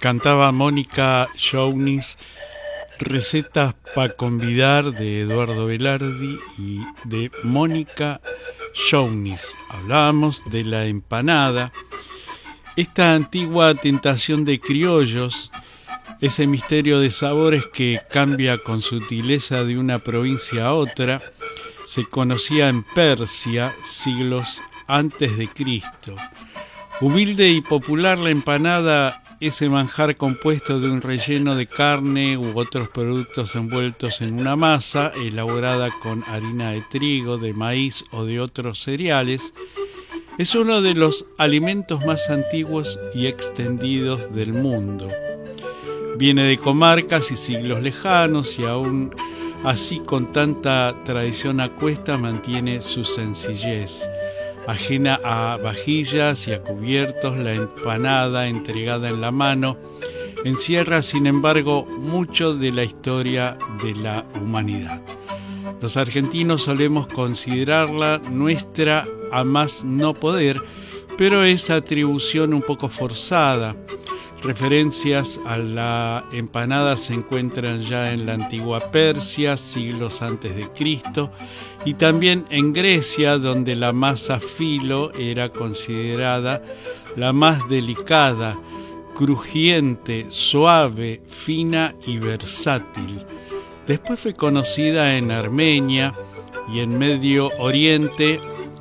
Cantaba Mónica Jounis, Recetas para convidar, de Eduardo Velardi y de Mónica Jounis. Hablábamos de la empanada, esta antigua tentación de criollos, ese misterio de sabores que cambia con sutileza de una provincia a otra. Se conocía en Persia siglos antes de Cristo. Humilde y popular, la empanada, ese manjar compuesto de un relleno de carne u otros productos envueltos en una masa elaborada con harina de trigo, de maíz o de otros cereales, es uno de los alimentos más antiguos y extendidos del mundo. Viene de comarcas y siglos lejanos y aún así con tanta tradición a cuesta mantiene su sencillez. Ajena a vajillas y a cubiertos, la empanada entregada en la mano encierra, sin embargo, mucho de la historia de la humanidad. Los argentinos solemos considerarla nuestra a más no poder, pero es atribución un poco forzada. Referencias a la empanada se encuentran ya en la antigua Persia, siglos antes de Cristo, y también en Grecia, donde la masa filo era considerada la más delicada, crujiente, suave, fina y versátil. Después fue conocida en Armenia y en Medio Oriente,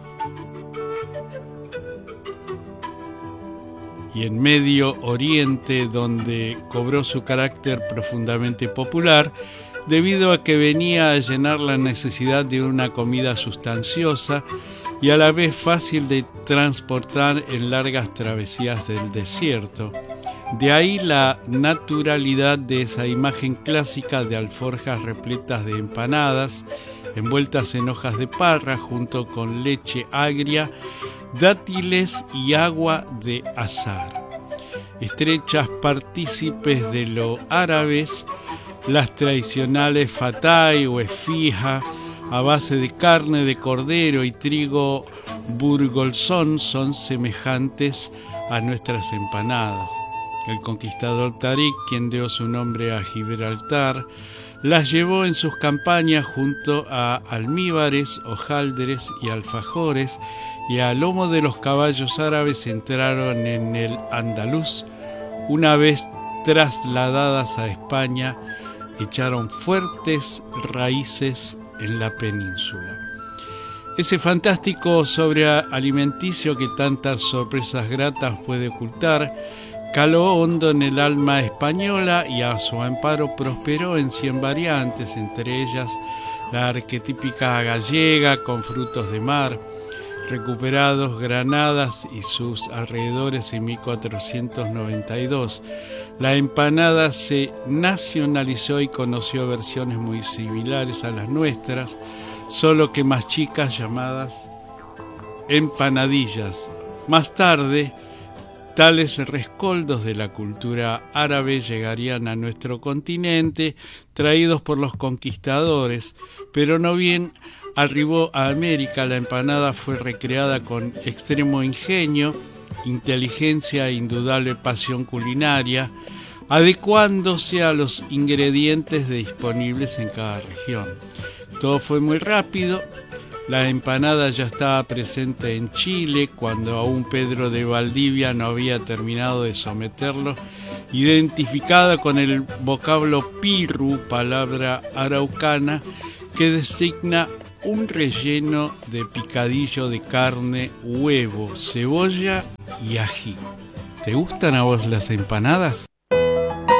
donde cobró su carácter profundamente popular debido a que venía a llenar la necesidad de una comida sustanciosa y a la vez fácil de transportar en largas travesías del desierto. De ahí la naturalidad de esa imagen clásica de alforjas repletas de empanadas, envueltas en hojas de parra junto con leche agria, dátiles y agua de azahar. Estrechas partícipes de lo árabes, las tradicionales fatay o esfija a base de carne de cordero y trigo burgolzón son semejantes a nuestras empanadas. El conquistador Tarik, quien dio su nombre a Gibraltar, las llevó en sus campañas junto a almíbares, hojaldres y alfajores, y a lomo de los caballos árabes entraron en el Andaluz. Una vez trasladadas a España, echaron fuertes raíces en la península. Ese fantástico sobrealimenticio que tantas sorpresas gratas puede ocultar, caló hondo en el alma española y a su amparo prosperó en 100 variantes, entre ellas la arquetípica gallega con frutos de mar, recuperados Granadas y sus alrededores en 1492. La empanada se nacionalizó y conoció versiones muy similares a las nuestras, solo que más chicas, llamadas empanadillas. Más tarde, tales rescoldos de la cultura árabe llegarían a nuestro continente, traídos por los conquistadores, pero no bien arribó a América, la empanada fue recreada con extremo ingenio, inteligencia e indudable pasión culinaria, adecuándose a los ingredientes disponibles en cada región. Todo fue muy rápido. La empanada ya estaba presente en Chile cuando aún Pedro de Valdivia no había terminado de someterlo, identificada con el vocablo pirru, palabra araucana que designa un relleno de picadillo de carne, huevo, cebolla y ají. ¿Te gustan a vos las empanadas?